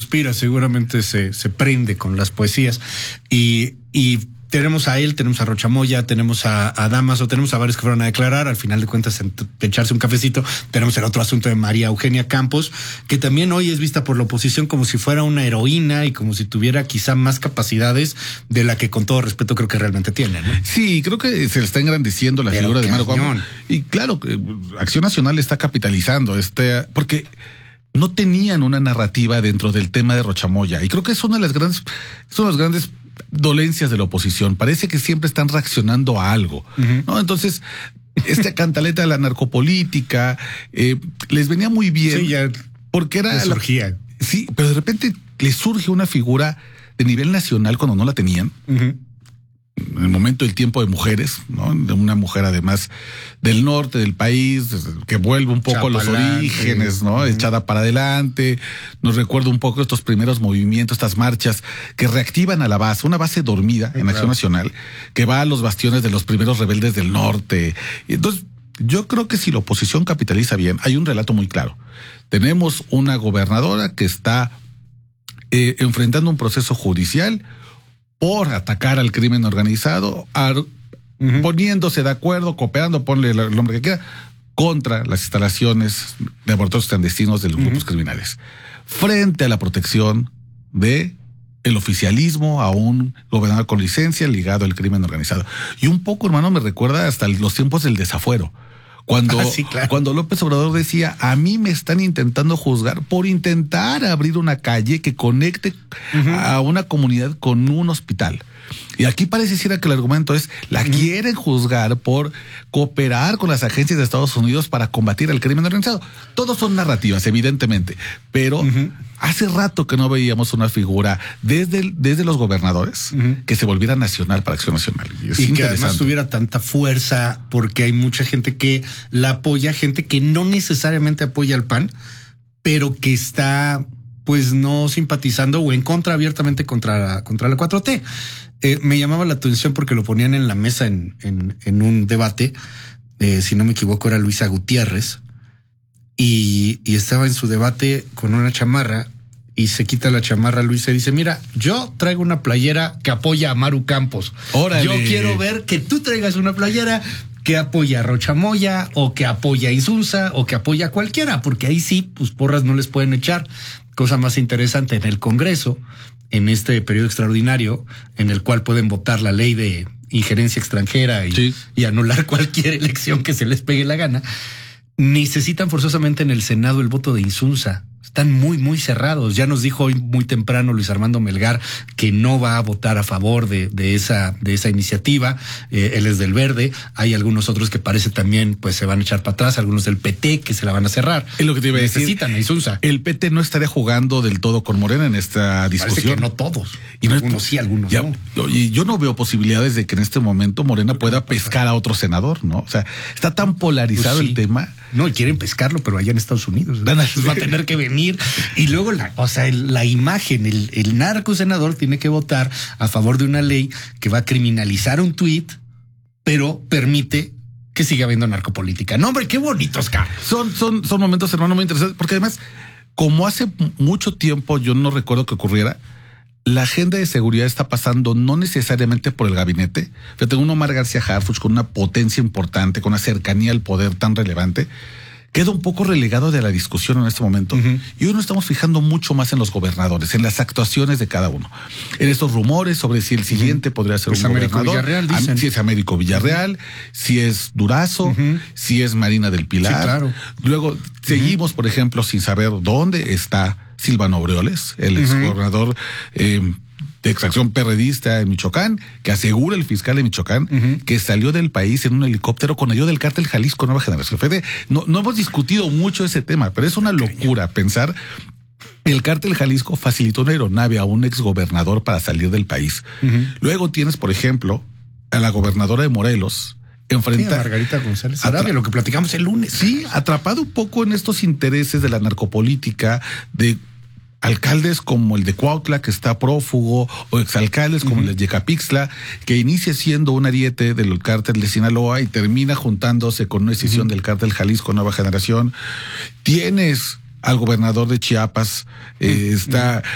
inspira, seguramente se prende con las poesías. Y tenemos a él, tenemos a Rocha Moya, tenemos a Damaso, tenemos a varios que fueron a declarar. Al final de cuentas, echarse un cafecito. Tenemos el otro asunto de María Eugenia Campos, que también hoy es vista por la oposición como si fuera una heroína y como si tuviera quizá más capacidades de la que, con todo respeto, creo que realmente tiene, ¿no? Sí, creo que se le está engrandeciendo la figura de Mario Campos. Y claro, Acción Nacional está capitalizando porque no tenían una narrativa dentro del tema de Rocha Moya. Y creo que es una de las grandes dolencias de la oposición. Parece que siempre están reaccionando a algo, ¿no? Entonces, esta cantaleta de la narcopolítica les venía muy bien. Sí, ya porque era surgía. Sí, pero de repente les surge una figura de nivel nacional cuando no la tenían. En el momento del tiempo de mujeres, ¿no? De una mujer además del norte del país, que vuelve un poco a los orígenes, ¿no? Echada para adelante. Nos recuerda un poco estos primeros movimientos, estas marchas que reactivan a la base, una base dormida en Acción Nacional, que va a los bastiones de los primeros rebeldes del norte. Y entonces, yo creo que si la oposición capitaliza bien, hay un relato muy claro. Tenemos una gobernadora que está enfrentando un proceso judicial por atacar al crimen organizado, poniéndose de acuerdo, cooperando, ponle el nombre que quiera, contra las instalaciones de laboratorios clandestinos de los grupos criminales, frente a la protección de el oficialismo a un gobernador con licencia ligado al crimen organizado. Y un poco, hermano, me recuerda hasta los tiempos del desafuero. Cuando López Obrador decía, a mí me están intentando juzgar por intentar abrir una calle que conecte a una comunidad con un hospital. Y aquí pareciera que el argumento es, la quieren juzgar por cooperar con las agencias de Estados Unidos para combatir el crimen organizado. Todos son narrativas, evidentemente, pero hace rato que no veíamos una figura desde los gobernadores que se volviera nacional para Acción Nacional. Y que además tuviera tanta fuerza, porque hay mucha gente que la apoya, gente que no necesariamente apoya al PAN, pero que está pues no simpatizando o en contra, abiertamente contra la 4T. Me llamaba la atención porque lo ponían en la mesa en un debate, si no me equivoco era Luisa Gutiérrez, y estaba en su debate con una chamarra y se quita la chamarra Luisa y dice, mira, yo traigo una playera que apoya a Maru Campos. ¡Órale! Yo quiero ver que tú traigas una playera que apoya a Rocha Moya o que apoya a Insulza o que apoya a cualquiera, porque ahí sí, pues porras no les pueden echar. Cosa más interesante, en el Congreso, en este periodo extraordinario, en el cual pueden votar la ley de injerencia extranjera y anular cualquier elección que se les pegue la gana, necesitan forzosamente en el Senado el voto de Insulza. Están muy, muy cerrados. Ya nos dijo hoy muy temprano Luis Armando Melgar que no va a votar a favor de esa iniciativa. Él es del Verde. Hay algunos otros que parece también pues se van a echar para atrás, algunos del PT que se la van a cerrar. Es lo que te iba a decir. Necesitan a Insulza. El PT no estaría jugando del todo con Morena en esta discusión. Parece que no todos. Y algunos sí, algunos no. Y yo no veo posibilidades de que en este momento Morena pueda pescar a otro senador, ¿no? O sea, está tan polarizado el tema. No, y quieren pescarlo, pero allá en Estados Unidos. Va a tener que venir. Y luego la imagen, el narco senador tiene que votar a favor de una ley que va a criminalizar un tuit, pero permite que siga habiendo narcopolítica. No, hombre, qué bonitos, Carlos. Son momentos, hermano, muy interesantes, porque además, como hace mucho tiempo yo no recuerdo que ocurriera, la agenda de seguridad está pasando no necesariamente por el gabinete. Yo tengo un Omar García Harfuch con una potencia importante, con una cercanía al poder tan relevante, queda un poco relegado de la discusión en este momento. Y hoy nos estamos fijando mucho más en los gobernadores, en las actuaciones de cada uno, en estos rumores sobre si el siguiente podría ser pues un Américo gobernador. Villarreal, dicen. Si es Américo Villarreal, si es Durazo, si es Marina del Pilar. Sí, claro. Luego seguimos, por ejemplo, sin saber dónde está Silvano Aureoles, el exgobernador de extracción perredista en Michoacán, que asegura el fiscal de Michoacán que salió del país en un helicóptero con ayuda del cártel Jalisco Nueva Generación. Fede, no hemos discutido mucho ese tema, pero es una locura pensar que el cártel Jalisco facilitó una aeronave a un exgobernador para salir del país. Luego tienes, por ejemplo, a la gobernadora de Morelos, enfrenta a Margarita González Arabia, lo que platicamos el lunes. Sí, atrapado un poco en estos intereses de la narcopolítica, de alcaldes como el de Cuautla, que está prófugo, o exalcaldes como el de Yecapixtla, que inicia siendo un ariete del cártel de Sinaloa y termina juntándose con una decisión del cártel Jalisco Nueva Generación. Tienes al gobernador de Chiapas, está